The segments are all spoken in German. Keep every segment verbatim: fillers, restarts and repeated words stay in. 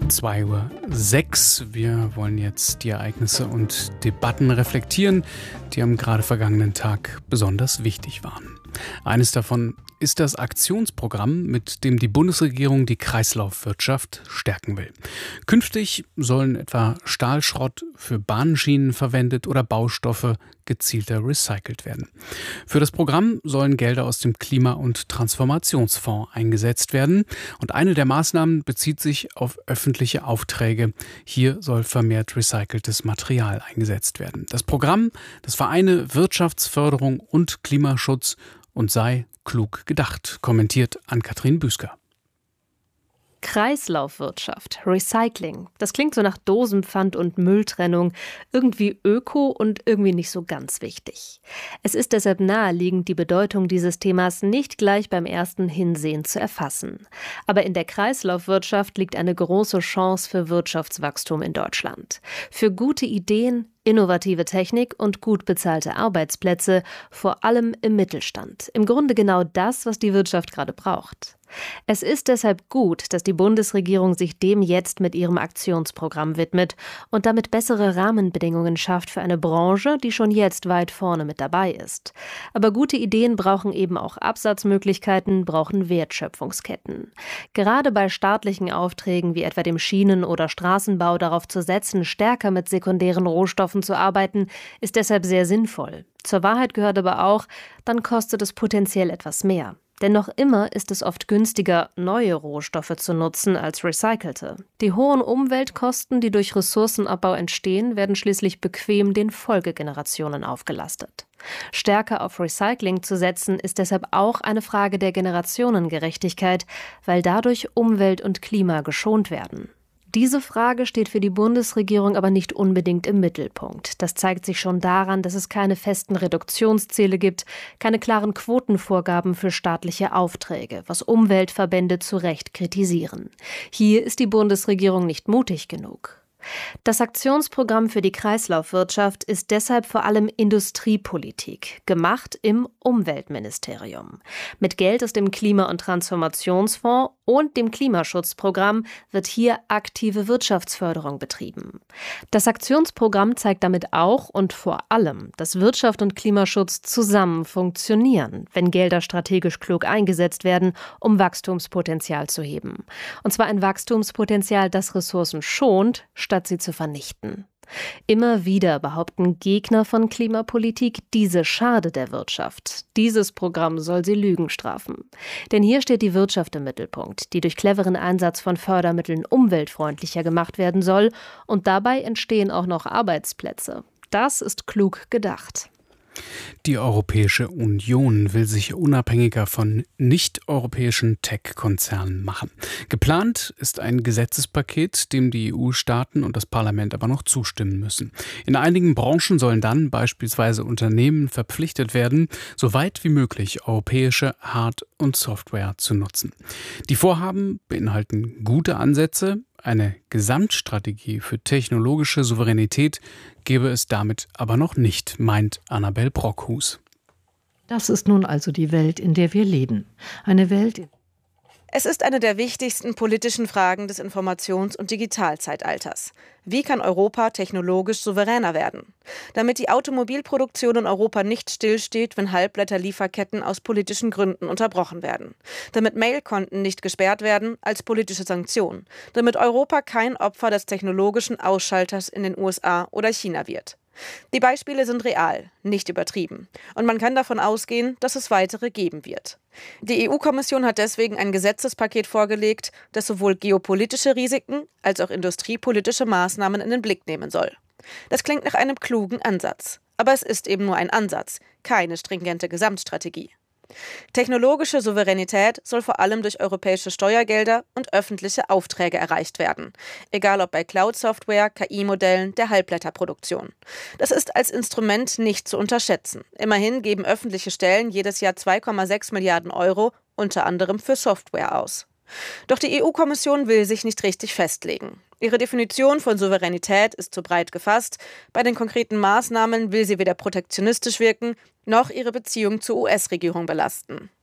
zwei Uhr sechs. Wir wollen jetzt die Ereignisse und Debatten reflektieren, die am gerade vergangenen Tag besonders wichtig waren. Eines davon ist das Aktionsprogramm, mit dem die Bundesregierung die Kreislaufwirtschaft stärken will. Künftig sollen etwa Stahlschrott für Bahnschienen verwendet oder Baustoffe gezielter recycelt werden. Für das Programm sollen Gelder aus dem Klima- und Transformationsfonds eingesetzt werden. Und eine der Maßnahmen bezieht sich auf öffentliche Aufträge. Hier soll vermehrt recyceltes Material eingesetzt werden. Das Programm, das vereine Wirtschaftsförderung und Klimaschutz und sei klug gedacht, kommentiert Ann-Kathrin Büsker. Kreislaufwirtschaft, Recycling, das klingt so nach Dosenpfand und Mülltrennung, irgendwie öko und irgendwie nicht so ganz wichtig. Es ist deshalb naheliegend, die Bedeutung dieses Themas nicht gleich beim ersten Hinsehen zu erfassen. Aber in der Kreislaufwirtschaft liegt eine große Chance für Wirtschaftswachstum in Deutschland. Für gute Ideen, innovative Technik und gut bezahlte Arbeitsplätze, vor allem im Mittelstand. Im Grunde genau das, was die Wirtschaft gerade braucht. Es ist deshalb gut, dass die Bundesregierung sich dem jetzt mit ihrem Aktionsprogramm widmet und damit bessere Rahmenbedingungen schafft für eine Branche, die schon jetzt weit vorne mit dabei ist. Aber gute Ideen brauchen eben auch Absatzmöglichkeiten, brauchen Wertschöpfungsketten. Gerade bei staatlichen Aufträgen wie etwa dem Schienen- oder Straßenbau darauf zu setzen, stärker mit sekundären Rohstoffen zu arbeiten, ist deshalb sehr sinnvoll. Zur Wahrheit gehört aber auch, dann kostet es potenziell etwas mehr. Denn noch immer ist es oft günstiger, neue Rohstoffe zu nutzen als recycelte. Die hohen Umweltkosten, die durch Ressourcenabbau entstehen, werden schließlich bequem den Folgegenerationen aufgelastet. Stärker auf Recycling zu setzen, ist deshalb auch eine Frage der Generationengerechtigkeit, weil dadurch Umwelt und Klima geschont werden. Diese Frage steht für die Bundesregierung aber nicht unbedingt im Mittelpunkt. Das zeigt sich schon daran, dass es keine festen Reduktionsziele gibt, keine klaren Quotenvorgaben für staatliche Aufträge, was Umweltverbände zu Recht kritisieren. Hier ist die Bundesregierung nicht mutig genug. Das Aktionsprogramm für die Kreislaufwirtschaft ist deshalb vor allem Industriepolitik, gemacht im Umweltministerium. Mit Geld aus dem Klima- und Transformationsfonds und dem Klimaschutzprogramm wird hier aktive Wirtschaftsförderung betrieben. Das Aktionsprogramm zeigt damit auch und vor allem, dass Wirtschaft und Klimaschutz zusammen funktionieren, wenn Gelder strategisch klug eingesetzt werden, um Wachstumspotenzial zu heben. Und zwar ein Wachstumspotenzial, das Ressourcen schont, statt sie zu vernichten. Immer wieder behaupten Gegner von Klimapolitik, diese schade der Wirtschaft. Dieses Programm soll sie Lügen strafen. Denn hier steht die Wirtschaft im Mittelpunkt, die durch cleveren Einsatz von Fördermitteln umweltfreundlicher gemacht werden soll. Und dabei entstehen auch noch Arbeitsplätze. Das ist klug gedacht. Die Europäische Union will sich unabhängiger von nicht-europäischen Tech-Konzernen machen. Geplant ist ein Gesetzespaket, dem die E U-Staaten und das Parlament aber noch zustimmen müssen. In einigen Branchen sollen dann beispielsweise Unternehmen verpflichtet werden, so weit wie möglich europäische Hard- und Software zu nutzen. Die Vorhaben beinhalten gute Ansätze. Eine Gesamtstrategie für technologische Souveränität gäbe es damit aber noch nicht, meint Annabel Brockhus. Das ist nun also die Welt, in der wir leben. Eine Welt. Es ist eine der wichtigsten politischen Fragen des Informations- und Digitalzeitalters. Wie kann Europa technologisch souveräner werden? Damit die Automobilproduktion in Europa nicht stillsteht, wenn Halbleiterlieferketten aus politischen Gründen unterbrochen werden. Damit Mailkonten nicht gesperrt werden als politische Sanktion. Damit Europa kein Opfer des technologischen Ausschalters in den U S A oder China wird. Die Beispiele sind real, nicht übertrieben. Und man kann davon ausgehen, dass es weitere geben wird. Die E U-Kommission hat deswegen ein Gesetzespaket vorgelegt, das sowohl geopolitische Risiken als auch industriepolitische Maßnahmen in den Blick nehmen soll. Das klingt nach einem klugen Ansatz. Aber es ist eben nur ein Ansatz, keine stringente Gesamtstrategie. Technologische Souveränität soll vor allem durch europäische Steuergelder und öffentliche Aufträge erreicht werden. Egal ob bei Cloud-Software, K I-Modellen, der Halbleiterproduktion. Das ist als Instrument nicht zu unterschätzen. Immerhin geben öffentliche Stellen jedes Jahr zwei Komma sechs Milliarden Euro, unter anderem für Software aus. Doch die E U-Kommission will sich nicht richtig festlegen. Ihre Definition von Souveränität ist zu breit gefasst. Bei den konkreten Maßnahmen will sie weder protektionistisch wirken, noch ihre Beziehung zur U S-Regierung belasten.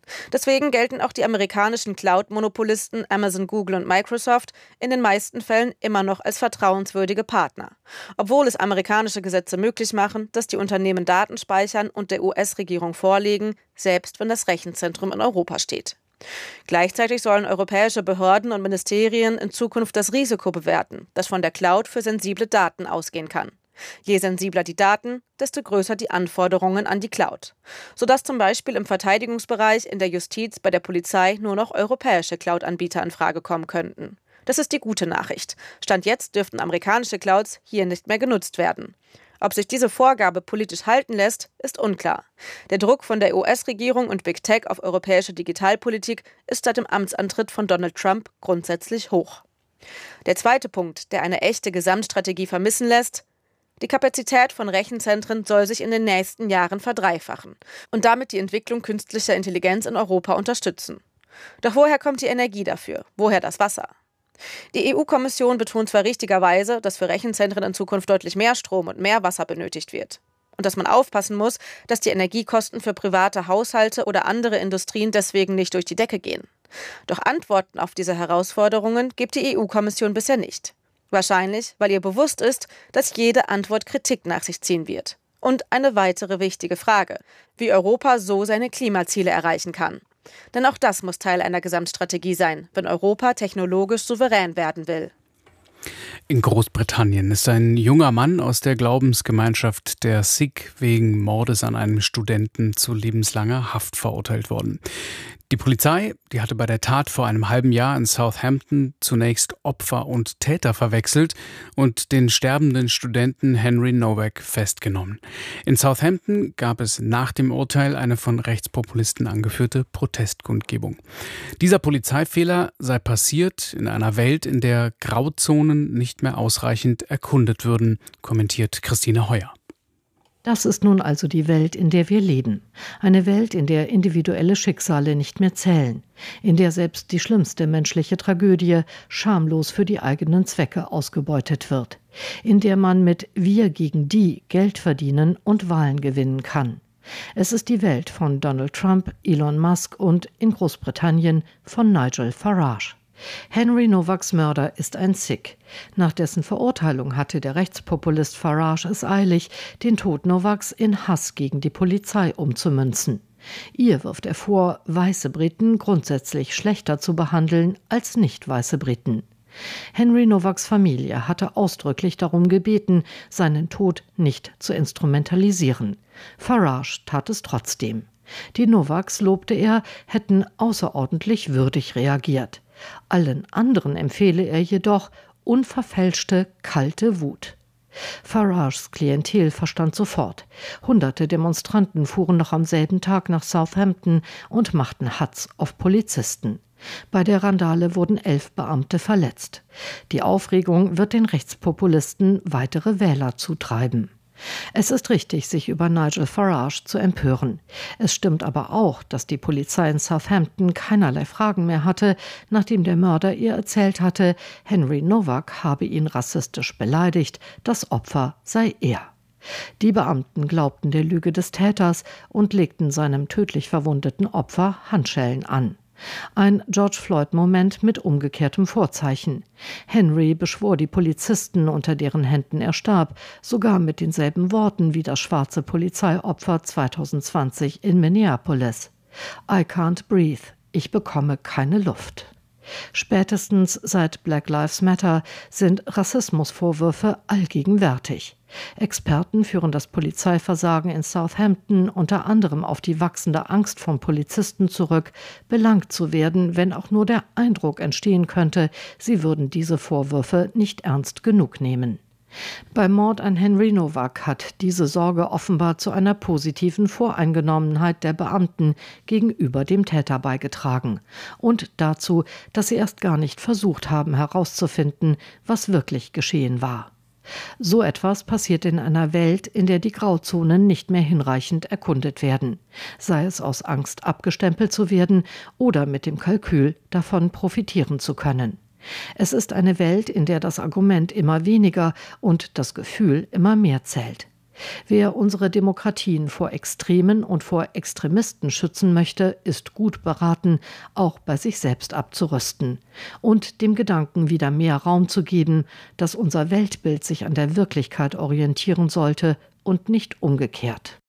Deswegen gelten auch die amerikanischen Cloud-Monopolisten Amazon, Google und Microsoft in den meisten Fällen immer noch als vertrauenswürdige Partner, obwohl es amerikanische Gesetze möglich machen, dass die Unternehmen Daten speichern und der U S-Regierung vorlegen, selbst wenn das Rechenzentrum in Europa steht. Gleichzeitig sollen europäische Behörden und Ministerien in Zukunft das Risiko bewerten, das von der Cloud für sensible Daten ausgehen kann. Je sensibler die Daten, desto größer die Anforderungen an die Cloud. Sodass zum Beispiel im Verteidigungsbereich, in der Justiz, bei der Polizei nur noch europäische Cloud-Anbieter in Frage kommen könnten. Das ist die gute Nachricht. Stand jetzt dürften amerikanische Clouds hier nicht mehr genutzt werden. Ob sich diese Vorgabe politisch halten lässt, ist unklar. Der Druck von der U S-Regierung und Big Tech auf europäische Digitalpolitik ist seit dem Amtsantritt von Donald Trump grundsätzlich hoch. Der zweite Punkt, der eine echte Gesamtstrategie vermissen lässt: Die Kapazität von Rechenzentren soll sich in den nächsten Jahren verdreifachen und damit die Entwicklung künstlicher Intelligenz in Europa unterstützen. Doch woher kommt die Energie dafür? Woher das Wasser? Die E U-Kommission betont zwar richtigerweise, dass für Rechenzentren in Zukunft deutlich mehr Strom und mehr Wasser benötigt wird. Und dass man aufpassen muss, dass die Energiekosten für private Haushalte oder andere Industrien deswegen nicht durch die Decke gehen. Doch Antworten auf diese Herausforderungen gibt die E U-Kommission bisher nicht. Wahrscheinlich, weil ihr bewusst ist, dass jede Antwort Kritik nach sich ziehen wird. Und eine weitere wichtige Frage: Wie Europa so seine Klimaziele erreichen kann. Denn auch das muss Teil einer Gesamtstrategie sein, wenn Europa technologisch souverän werden will. In Großbritannien ist ein junger Mann aus der Glaubensgemeinschaft der Sikh wegen Mordes an einem Studenten zu lebenslanger Haft verurteilt worden. Die Polizei, die hatte bei der Tat vor einem halben Jahr in Southampton zunächst Opfer und Täter verwechselt und den sterbenden Studenten Henry Nowak festgenommen. In Southampton gab es nach dem Urteil eine von Rechtspopulisten angeführte Protestkundgebung. Dieser Polizeifehler sei passiert in einer Welt, in der Grauzonen nicht mehr ausreichend erkundet würden, kommentiert Christine Heuer. Das ist nun also die Welt, in der wir leben. Eine Welt, in der individuelle Schicksale nicht mehr zählen, in der selbst die schlimmste menschliche Tragödie schamlos für die eigenen Zwecke ausgebeutet wird, in der man mit Wir gegen die Geld verdienen und Wahlen gewinnen kann. Es ist die Welt von Donald Trump, Elon Musk und in Großbritannien von Nigel Farage. Henry Nowaks Mörder ist ein Sikh. Nach dessen Verurteilung hatte der Rechtspopulist Farage es eilig, den Tod Nowaks in Hass gegen die Polizei umzumünzen. Ihr wirft er vor, weiße Briten grundsätzlich schlechter zu behandeln als nicht weiße Briten. Henry Nowaks Familie hatte ausdrücklich darum gebeten, seinen Tod nicht zu instrumentalisieren. Farage tat es trotzdem. Die Nowaks, lobte er, hätten außerordentlich würdig reagiert. Allen anderen empfehle er jedoch unverfälschte, kalte Wut. Farages Klientel verstand sofort. Hunderte Demonstranten fuhren noch am selben Tag nach Southampton und machten Hatz auf Polizisten. Bei der Randale wurden elf Beamte verletzt. Die Aufregung wird den Rechtspopulisten weitere Wähler zutreiben. Es ist richtig, sich über Nigel Farage zu empören. Es stimmt aber auch, dass die Polizei in Southampton keinerlei Fragen mehr hatte, nachdem der Mörder ihr erzählt hatte, Henry Nowak habe ihn rassistisch beleidigt, das Opfer sei er. Die Beamten glaubten der Lüge des Täters und legten seinem tödlich verwundeten Opfer Handschellen an. Ein George Floyd-Moment mit umgekehrtem Vorzeichen. Henry beschwor die Polizisten, unter deren Händen er starb, sogar mit denselben Worten wie das schwarze Polizeiopfer zweitausendzwanzig in Minneapolis. I can't breathe. Ich bekomme keine Luft. Spätestens seit Black Lives Matter sind Rassismusvorwürfe allgegenwärtig. Experten führen das Polizeiversagen in Southampton unter anderem auf die wachsende Angst von Polizisten zurück, belangt zu werden, wenn auch nur der Eindruck entstehen könnte, sie würden diese Vorwürfe nicht ernst genug nehmen. Beim Mord an Henry Nowak hat diese Sorge offenbar zu einer positiven Voreingenommenheit der Beamten gegenüber dem Täter beigetragen und dazu, dass sie erst gar nicht versucht haben herauszufinden, was wirklich geschehen war. So etwas passiert in einer Welt, in der die Grauzonen nicht mehr hinreichend erkundet werden, sei es aus Angst, abgestempelt zu werden oder mit dem Kalkül, davon profitieren zu können. Es ist eine Welt, in der das Argument immer weniger und das Gefühl immer mehr zählt. Wer unsere Demokratien vor Extremen und vor Extremisten schützen möchte, ist gut beraten, auch bei sich selbst abzurüsten und dem Gedanken wieder mehr Raum zu geben, dass unser Weltbild sich an der Wirklichkeit orientieren sollte und nicht umgekehrt.